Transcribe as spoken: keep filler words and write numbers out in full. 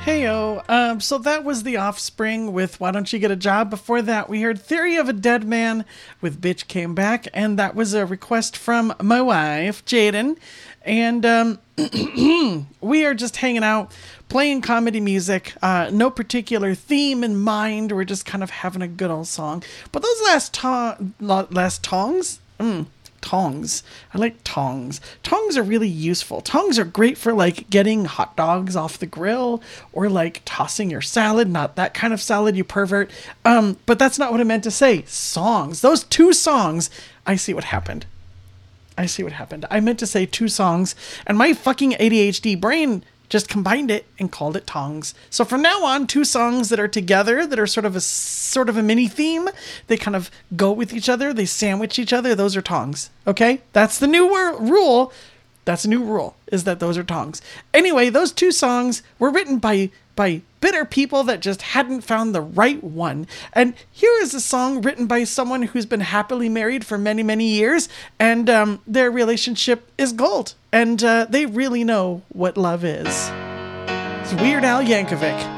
Heyo, um, so that was The Offspring with Why Don't You Get a Job? Before that, we heard Theory of a Dead Man with Bitch Came Back, and that was a request from my wife, Jaden. And um, we are just hanging out, playing comedy music, uh, no particular theme in mind. We're just kind of having a good old song. But those last, to- last tongs... Mm. Tongs. I like tongs. Tongs are really useful. Tongs are great for like getting hot dogs off the grill or like tossing your salad. Not that kind of salad, you pervert. Um, but that's not what I meant to say. Songs. Those two songs. I see what happened. I see what happened. I meant to say two songs, and my fucking A D H D brain just combined it and called it tongs. So from now on, two songs that are together, that are sort of a sort of a mini theme, they kind of go with each other, they sandwich each other, those are tongs. Okay? That's the new wor- rule. That's a new rule, is that those are tongs. Anyway, those two songs were written by by bitter people that just hadn't found the right one. And here is a song written by someone who's been happily married for many, many years, and um, their relationship is gold. And uh, they really know what love is. It's Weird Al Yankovic.